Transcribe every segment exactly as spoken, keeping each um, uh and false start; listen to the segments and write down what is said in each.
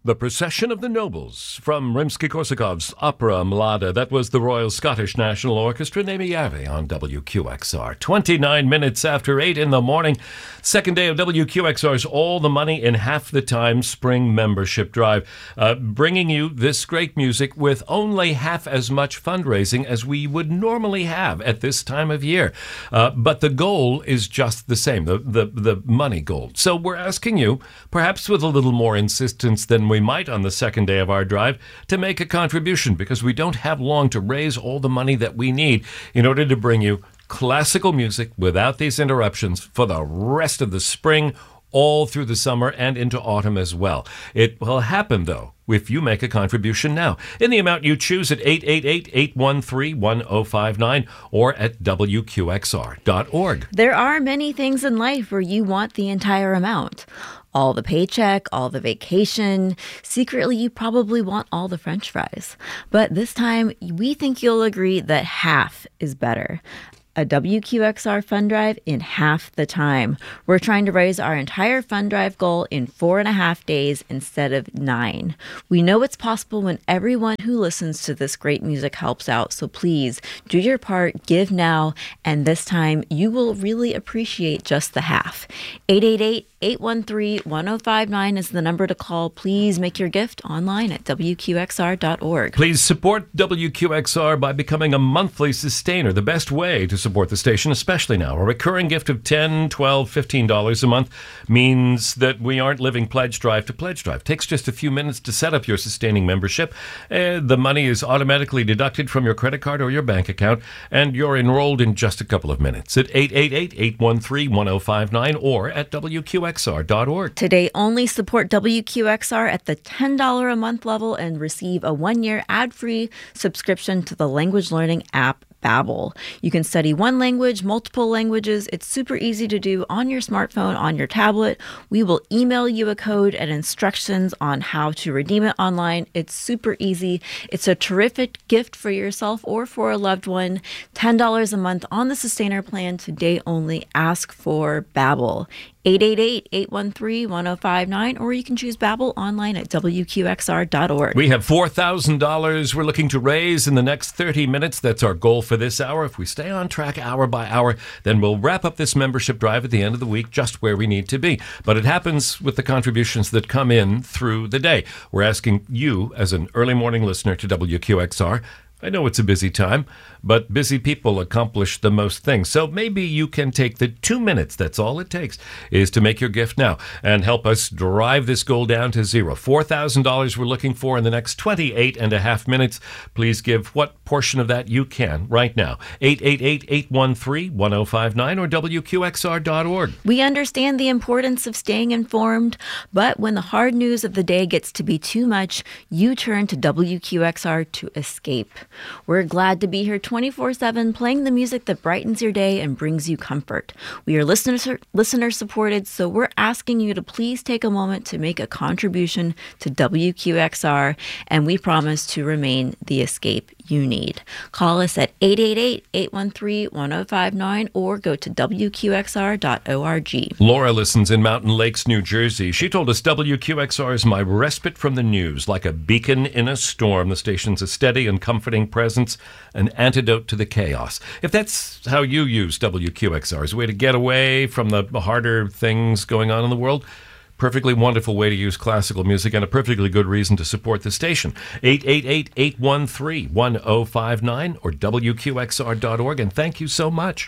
The Procession of the Nobles from Rimsky-Korsakov's opera Mlada. That was the Royal Scottish National Orchestra, Naomi Yarvi on W Q X R. twenty-nine minutes after eight in the morning. Second day of W Q X R's All the Money in Half the Time Spring Membership Drive. Uh, bringing you this great music with only half as much fundraising as we would normally have at this time of year. Uh, but the goal is just the same, the, the, the money goal. So we're asking you, perhaps with a little more insistence than we might on the second day of our drive, to make a contribution, because we don't have long to raise all the money that we need in order to bring you classical music without these interruptions for the rest of the spring, all through the summer and into autumn as well. It will happen, though, if you make a contribution now in the amount you choose at eight eight eight, eight one three, one oh five nine or at W Q X R dot org. There are many things in life where you want the entire amount. All the paycheck, all the vacation. Secretly, you probably want all the French fries. But this time, we think you'll agree that half is better. A W Q X R fund drive in half the time. We're trying to raise our entire fund drive goal in four and a half days instead of nine. We know it's possible when everyone who listens to this great music helps out, so please do your part, give now, and this time you will really appreciate just the half. eight eight eight, eight one three, one oh five nine is the number to call. Please make your gift online at W Q X R dot org. Please support W Q X R by becoming a monthly sustainer. The best way to support the station, especially now. A recurring gift of ten dollars, twelve dollars, fifteen dollars a month means that we aren't living pledge drive to pledge drive. It takes just a few minutes to set up your sustaining membership. Uh, the money is automatically deducted from your credit card or your bank account, and you're enrolled in just a couple of minutes at eight eight eight, eight one three, one oh five nine or at W Q X R dot org. Today, only support W Q X R at the ten dollars a month level and receive a one-year ad-free subscription to the language learning app Babbel. You can study one language, multiple languages. It's super easy to do on your smartphone, on your tablet. We will email you a code and instructions on how to redeem it online. It's super easy. It's a terrific gift for yourself or for a loved one. ten dollars a month on the Sustainer plan. Today only. Ask for Babbel. eight eight eight, eight one three, one oh five nine, or you can choose Babbel online at W Q X R dot org. We have four thousand dollars we're looking to raise in the next thirty minutes. That's our goal for this hour. If we stay on track hour by hour, then we'll wrap up this membership drive at the end of the week just where we need to be. But it happens with the contributions that come in through the day. We're asking you, as an early morning listener to W Q X R, I know it's a busy time, but busy people accomplish the most things. So maybe you can take the two minutes, that's all it takes, is to make your gift now and help us drive this goal down to zero. four thousand dollars we're looking for in the next twenty-eight and a half minutes. Please give what portion of that you can right now. eight eight eight, eight one three, one oh five nine or W Q X R dot org. We understand the importance of staying informed, but when the hard news of the day gets to be too much, you turn to W Q X R to escape. We're glad to be here twenty-four seven, playing the music that brightens your day and brings you comfort. We are listener, listener supported, so we're asking you to please take a moment to make a contribution to W Q X R, and we promise to remain the escape you need. Call us at eight eight eight, eight one three, one oh five nine or go to W Q X R dot org. Laura listens in Mountain Lakes, New Jersey. She told us W Q X R is my respite from the news, like a beacon in a storm. The station's a steady and comforting presence, an antidote to the chaos. If that's how you use W Q X R as a way to get away from the harder things going on in the world, perfectly wonderful way to use classical music and a perfectly good reason to support the station. eight eight eight, eight one three, one oh five nine or W Q X R dot org, and thank you so much.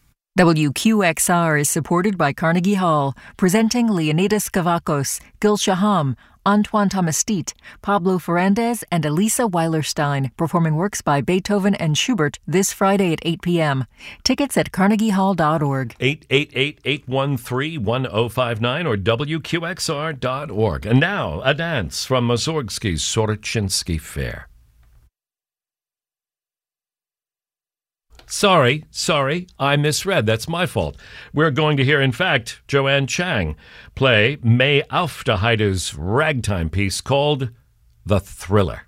W Q X R is supported by Carnegie Hall, presenting Leonidas Kavakos, Gil Shaham, Antoine Tomastit, Pablo Ferrandez, and Elisa Weilerstein, performing works by Beethoven and Schubert this Friday at eight p.m. Tickets at carnegie hall dot org. eight eight eight, eight one three, one oh five nine or W Q X R dot org. And now, a dance from Mussorgsky's Sorochinsky Fair. Sorry, sorry, I misread. That's my fault. We're going to hear, in fact, Joanne Chang play May Aufderheide's ragtime piece called The Thriller.